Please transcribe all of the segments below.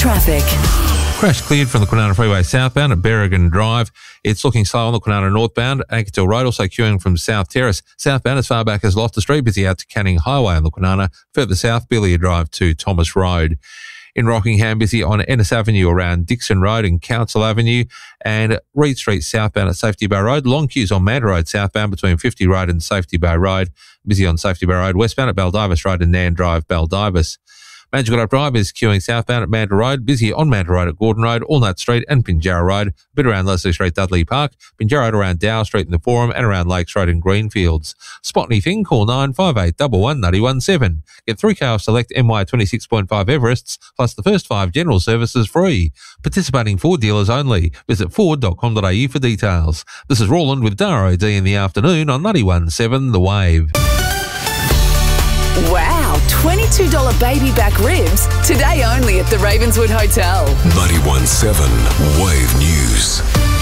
traffic. Crash cleared from the Kwinana Freeway southbound at Berrigan Drive. It's looking slow on the Kwinana northbound. Anketil Road also queuing from South Terrace southbound as far back as Loftus Street. Busy out to Canning Highway on the Kwinana. Further south, Billiard Drive to Thomas Road. In Rockingham, busy on Ennis Avenue around Dixon Road and Council Avenue, and Reed Street southbound at Safety Bay Road. Long queues on Manta Road southbound between 50 Road and Safety Bay Road. Busy on Safety Bay Road westbound at Baldivis Road and Nan Drive, Baldivis. Manjigarra Drive is queuing southbound at Manta Road, busy on Manta Road at Gordon Road, Allnut Street and Pinjarra Road, a bit around Leslie Street, Dudley Park, Pinjarra Road around Dow Street in the Forum and around Lakes Road and Greenfields. Spot anything, call 958 11917. Get 3K off select MY 26.5 Everests, plus the first 5 general services free. Participating Ford dealers only. Visit ford.com.au for details. This is Roland with Dara D in the afternoon on 91.7 The Wave. Wow, $22 baby back ribs, today only at the Ravenswood Hotel. 91.7 Wave News.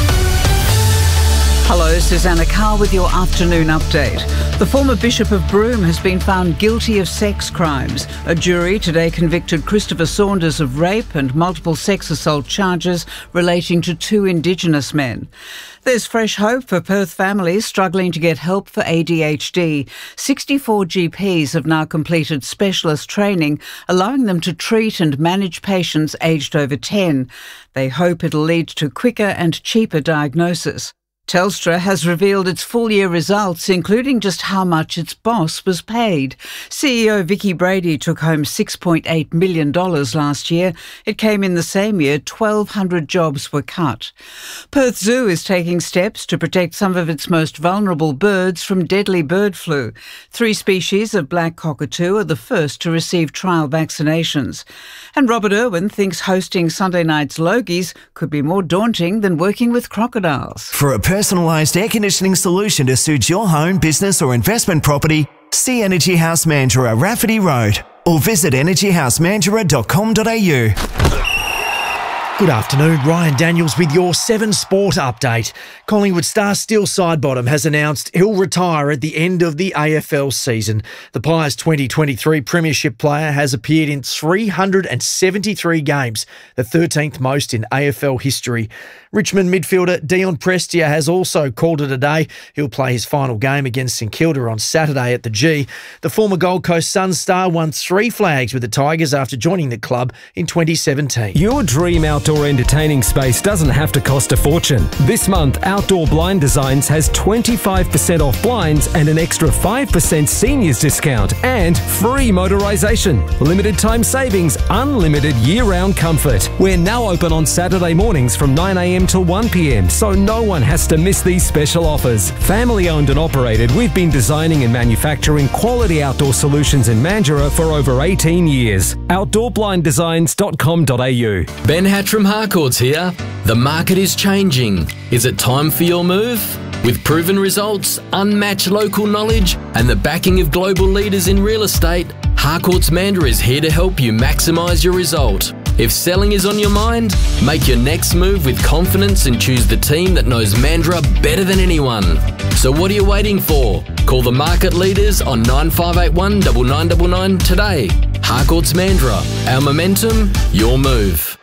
Hello, Susanna Carr with your afternoon update. The former Bishop of Broome has been found guilty of sex crimes. A jury today convicted Christopher Saunders of rape and multiple sex assault charges relating to 2 Indigenous men. There's fresh hope for Perth families struggling to get help for ADHD. 64 GPs have now completed specialist training, allowing them to treat and manage patients aged over 10. They hope it'll lead to quicker and cheaper diagnosis. Telstra has revealed its full-year results, including just how much its boss was paid. CEO Vicky Brady took home $6.8 million last year. It came in the same year 1,200 jobs were cut. Perth Zoo is taking steps to protect some of its most vulnerable birds from deadly bird flu. 3 species of black cockatoo are the first to receive trial vaccinations. And Robert Irwin thinks hosting Sunday night's Logies could be more daunting than working with crocodiles. For a personalised air conditioning solution to suit your home, business or investment property, see Energy House Mandurah, Rafferty Road, or visit energyhousemandurah.com.au. Good afternoon, Ryan Daniels with your 7 Sport update. Collingwood star Steele Sidebottom has announced he'll retire at the end of the AFL season. The Pies 2023 Premiership player has appeared in 373 games, the 13th most in AFL history. Richmond midfielder Dion Prestia has also called it a day. He'll play his final game against St Kilda on Saturday at the G. The former Gold Coast Suns star won 3 flags with the Tigers after joining the club in 2017. Your dream outdoor entertaining space doesn't have to cost a fortune. This month, Outdoor Blind Designs has 25% off blinds and an extra 5% seniors discount and free motorisation. Limited time savings, unlimited year-round comfort. We're now open on Saturday mornings from 9 a.m. till 1 p.m, so no one has to miss these special offers. Family owned and operated, we've been designing and manufacturing quality outdoor solutions in Mandurah for over 18 years. OutdoorBlindDesigns.com.au. Ben Hatcham Harcourt's here. The market is changing. Is it time for your move? With proven results, unmatched local knowledge, and the backing of global leaders in real estate, Harcourt's Mandurah is here to help you maximise your result. If selling is on your mind, make your next move with confidence and choose the team that knows Mandurah better than anyone. So what are you waiting for? Call the market leaders on 9581 9999 today. Harcourt's Mandurah. Our momentum, your move.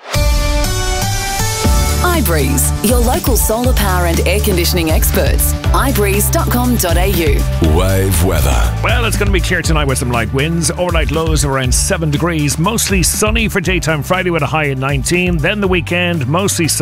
iBreeze, your local solar power and air conditioning experts. iBreeze.com.au. Wave weather. Well, it's going to be clear tonight with some light winds. Overnight lows of around 7 degrees. Mostly sunny for daytime Friday with a high of 19. Then the weekend, mostly sunny.